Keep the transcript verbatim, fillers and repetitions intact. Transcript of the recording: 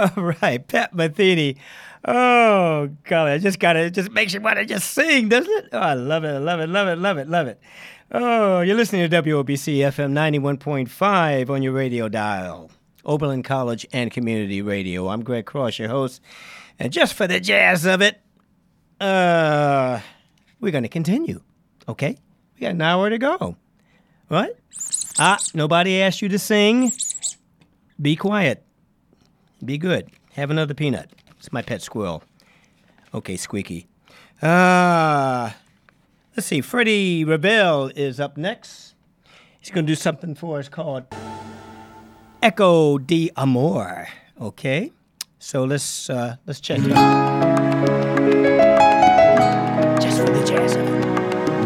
All right, Pat Metheny. Oh, golly, I just got it. It just makes you want to just sing, doesn't it? Oh, I love it, I love it, love it, love it, love it. Oh, you're listening to W O B C F M ninety-one point five on your radio dial. Oberlin College and Community Radio. I'm Greg Cross, your host. And just for the jazz of it, uh, we're going to continue, okay? We got an hour to go. What? Ah, nobody asked you to sing. Be quiet. Be good. Have another peanut. It's my pet squirrel. Okay, Squeaky. Uh, let's see. Freddie Rebel is up next. He's going to do something for us called Echo de Amor. Okay? So let's uh, let's check it out.